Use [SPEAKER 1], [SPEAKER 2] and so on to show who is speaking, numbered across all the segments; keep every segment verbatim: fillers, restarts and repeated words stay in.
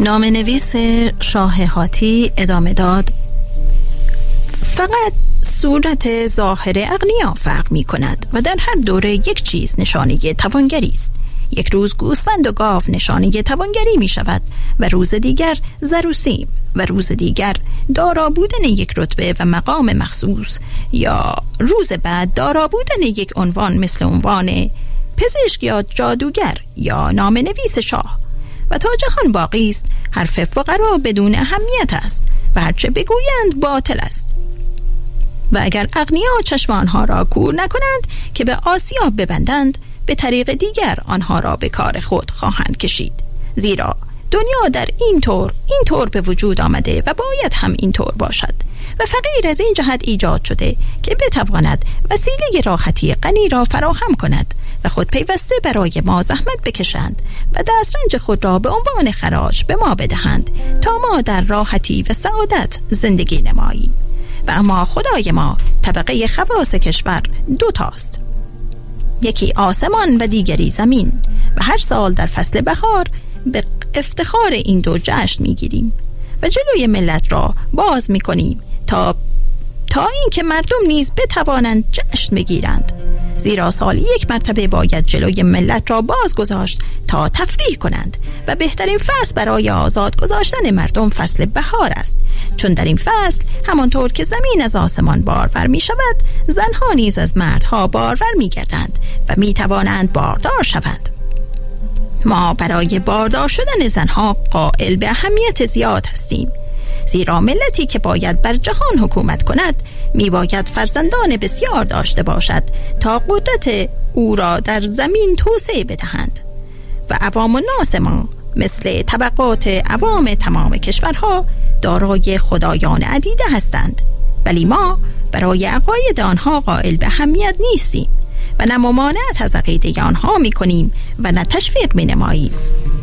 [SPEAKER 1] نامه‌نویس شاه هاتی ادامه داد: فقط صورت ظاهر اغنیا فرق می کند و در هر دوره یک چیز نشانه توانگری است. یک روز گوسفند و گاو نشانه توانگری می شود و روز دیگر زر و سیم و روز دیگر دارا بودن یک رتبه و مقام مخصوص، یا روز بعد دارا بودن یک عنوان مثل عنوان پزشک یا جادوگر یا نامه‌نویس شاه. و تا جهان باقی است حرف فقرا بدون اهمیت است و هرچه بگویند باطل است. و اگر اغنیا چشم آنها را کور نکنند که به آسیاب ببندند، به طریق دیگر آنها را به کار خود خواهند کشید. زیرا دنیا در این طور این طور به وجود آمده و باید هم این طور باشد و فقیر از این جهت ایجاد شده که بتواند وسیله راحتی غنی را فراهم کند و خود پیوسته برای ما زحمت بکشند و دسترنج خود را به عنوان خراج به ما بدهند تا ما در راحتی و سعادت زندگی نماییم. و اما خدای ما طبقه خواص کشور دو تاست، یکی آسمان و دیگری زمین، و هر سال در فصل بهار به افتخار این دو جشن میگیریم و جلوی ملت را باز میکنیم تا تا اینکه مردم نیز بتوانند جشن بگیرند. زیرا سال یک مرتبه باید جلوی ملت را باز گذاشت تا تفریح کنند و بهترین فصل برای آزاد گذاشتن مردم فصل بهار است، چون در این فصل همانطور که زمین از آسمان بارور می شود، زنها نیز از مردها بارور می گردند و می توانند باردار شوند. ما برای باردار شدن زنها قائل به اهمیت زیاد هستیم، زیرا ملتی که باید بر جهان حکومت کند می باید فرزندان بسیار داشته باشد تا قدرت او را در زمین توسعه بدهند. و عوام الناس ما مثل طبقات عوام تمام کشورها دارای خدایان عدیده هستند، ولی ما برای عقاید آنها قائل به اهمیت نیستیم و نه ممانعت از عقیده آنها می کنیم و نه تشویق می نماییم.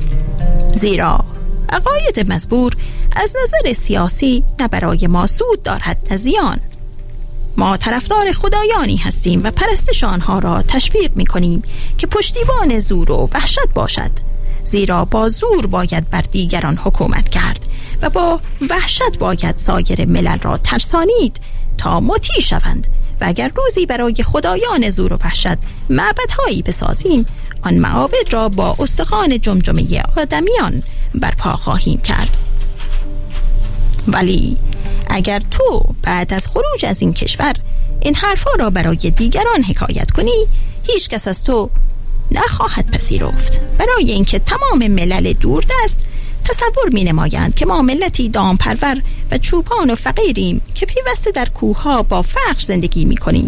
[SPEAKER 1] زیرا عقاید مزبور از نظر سیاسی نه برای ما سود دارد نه زیان. ما طرفدار خدایانی هستیم و پرستش آنها را تشویق می کنیم که پشتیبان زور و وحشت باشد، زیرا با زور باید بر دیگران حکومت کرد و با وحشت باید سایر ملل را ترسانید تا مطیع شوند. و اگر روزی برای خدایان زور و وحشت معبدهایی بسازیم، آن معابد را با استخوان جمجمه آدمیان برپا خواهیم کرد. ولی اگر تو بعد از خروج از این کشور این حرفا را برای دیگران حکایت کنی، هیچ کس از تو نخواهد پذیرفت، برای اینکه تمام ملل دوردست تصور می نمایند که ما ملتی دامپرور و چوپان و فقیریم که پیوسته در کوهها با فقر زندگی می کنیم